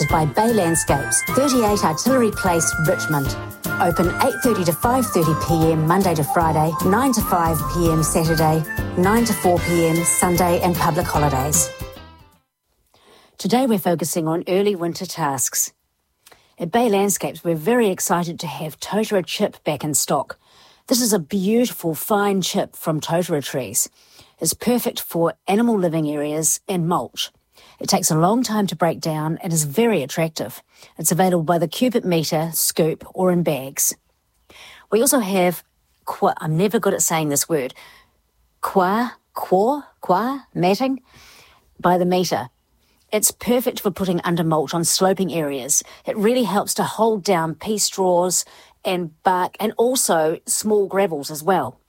by Bay Landscapes, 38 Artillery Place, Richmond. Open 8:30 to 5:30pm Monday to Friday, 9 to 5pm Saturday, 9 to 4pm Sunday and public holidays. Today we're focusing on early winter tasks. At Bay Landscapes, we're very excited to have Totara chip back in stock. This is a beautiful, fine chip from Totara trees. It's perfect for animal living areas and mulch. It takes a long time to break down and is very attractive. It's available by the cubic metre, scoop, or in bags. We also have, I'm never good at saying this word, qua matting by the metre. It's perfect for putting under mulch on sloping areas. It really helps to hold down pea straws and bark and also small gravels as well.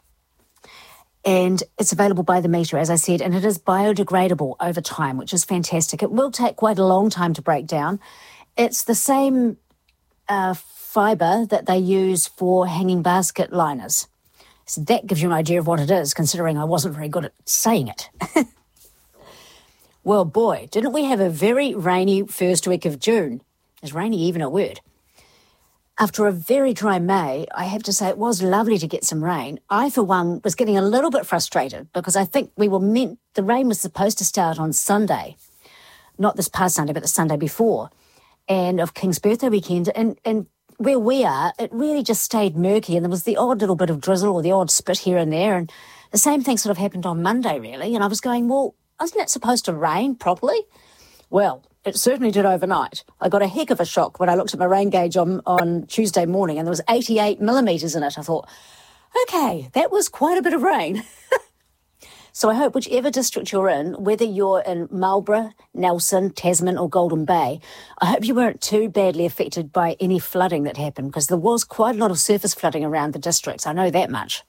And it's available by the metre, as I said, and it is biodegradable over time, which is fantastic. It will take quite a long time to break down. It's the same fibre that they use for hanging basket liners. So that gives you an idea of what it is, considering I wasn't very good at saying it. Well, boy, didn't we have a very rainy first week of June? Is rainy even a word? After a very dry May, I have to say it was lovely to get some rain. I, for one, was getting a little bit frustrated because I think the rain was supposed to start on Sunday. Not this past Sunday, but the Sunday before, and of King's birthday weekend. And where we are, it really just stayed murky, and there was the odd little bit of drizzle or the odd spit here and there. And the same thing sort of happened on Monday, really. And I was going, well, wasn't it supposed to rain properly? Well, it certainly did overnight. I got a heck of a shock when I looked at my rain gauge on Tuesday morning and there was 88 millimetres in it. I thought, okay, that was quite a bit of rain. So I hope whichever district you're in, whether you're in Marlborough, Nelson, Tasman or Golden Bay, I hope you weren't too badly affected by any flooding that happened, because there was quite a lot of surface flooding around the districts. I know that much.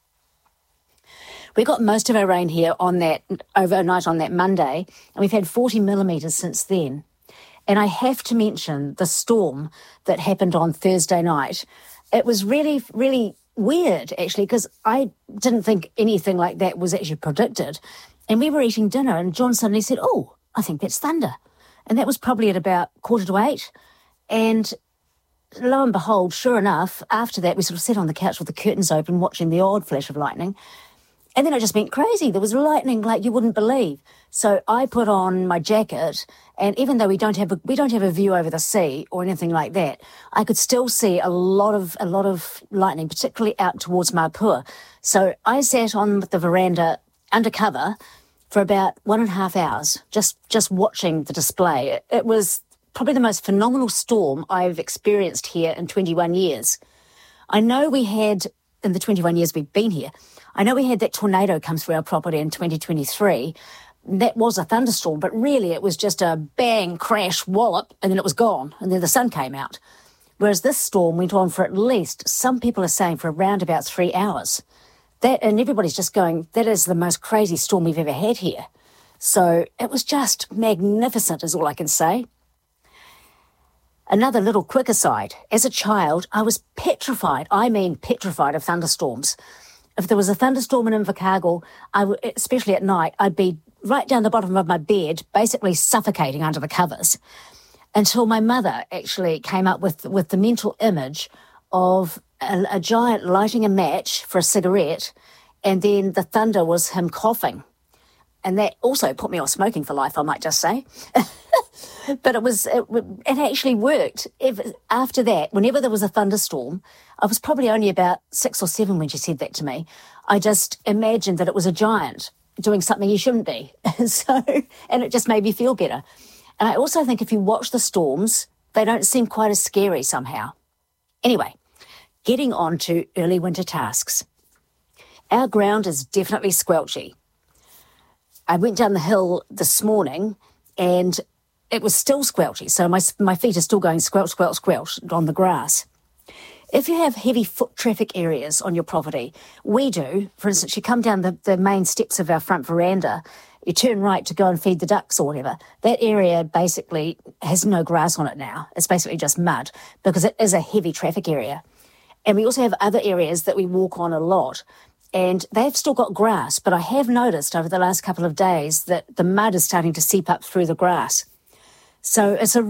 We got most of our rain here overnight on that Monday, and we've had 40 millimetres since then. And I have to mention the storm that happened on Thursday night. It was really, really weird, actually, because I didn't think anything like that was actually predicted. And we were eating dinner, and John suddenly said, "Oh, I think that's thunder." And that was probably at about 7:45. And lo and behold, sure enough, after that, we sort of sat on the couch with the curtains open, watching the odd flash of lightning. And then it just went crazy. There was lightning like you wouldn't believe. So I put on my jacket, and even though we don't have a view over the sea or anything like that, I could still see a lot of lightning, particularly out towards Mapua. So I sat on the veranda undercover for about 1.5 hours, just watching the display. It was probably the most phenomenal storm I've experienced here in 21 years. I know we had, in the 21 years we've been here, I know we had that tornado come through our property in 2023. That was a thunderstorm, but really it was just a bang, crash, wallop, and then it was gone, and then the sun came out. Whereas this storm went on for at least, some people are saying, for around about 3 hours. And everybody's just going, that is the most crazy storm we've ever had here. So it was just magnificent, is all I can say. Another little quick aside. As a child, I was petrified of thunderstorms. If there was a thunderstorm in Invercargill, especially at night, I'd be right down the bottom of my bed, basically suffocating under the covers, until my mother actually came up with the mental image of a giant lighting a match for a cigarette, and then the thunder was him coughing. And that also put me off smoking for life, I might just say. But it actually worked. After that, whenever there was a thunderstorm, I was probably only about 6 or 7 when she said that to me. I just imagined that it was a giant doing something he shouldn't be. And it just made me feel better. And I also think if you watch the storms, they don't seem quite as scary somehow. Anyway, getting on to early winter tasks. Our ground is definitely squelchy. I went down the hill this morning and it was still squelchy, so my feet are still going squelch, squelch, squelch on the grass. If you have heavy foot traffic areas on your property, we do. For instance, you come down the main steps of our front veranda, you turn right to go and feed the ducks or whatever. That area basically has no grass on it now. It's basically just mud because it is a heavy traffic area. And we also have other areas that we walk on a lot, and they've still got grass, but I have noticed over the last couple of days that the mud is starting to seep up through the grass. So it's a